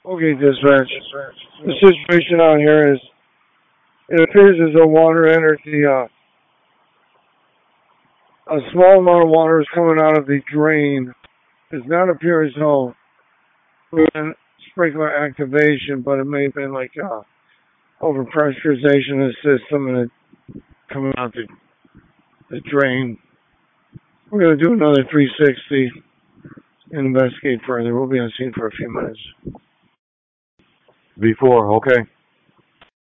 Okay, dispatch. The situation out here is it appears as though water entered a small amount of water is coming out of the drain. It does not appear as though we're in sprinkler activation, but it may have been like overpressurization of the system and it coming out the drain. We're going to do another 360 and investigate further. We'll be on scene for a few minutes. V4, okay.